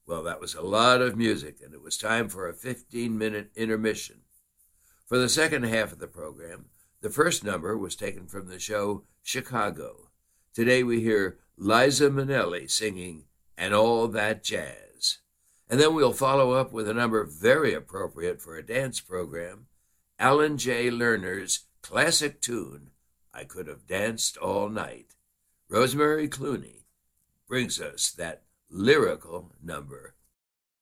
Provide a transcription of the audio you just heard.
Well, that was a lot of music, and it was time for a 15-minute intermission. For the second half of the program, the first number was taken from the show Chicago. Today we hear Liza Minnelli singing And All That Jazz. And then we'll follow up with a number very appropriate for a dance program, Alan J. Lerner's classic tune, I Could Have Danced All Night. Rosemary Clooney brings us that lyrical number.